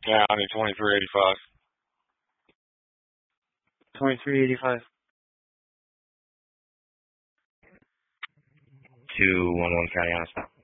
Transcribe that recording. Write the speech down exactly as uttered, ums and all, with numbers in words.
Yeah, I need twenty-three eighty-five. twenty-three eighty-five. two one one County Honest.